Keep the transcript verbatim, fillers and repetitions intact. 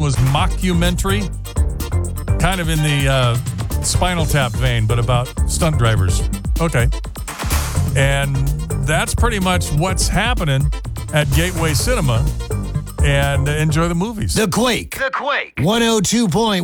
was mockumentary, kind of in the uh, Spinal Tap vein, but about stunt drivers. Okay. And that's pretty much what's happening at Gateway Cinema. And enjoy the movies. The Quake. The Quake. one oh two point one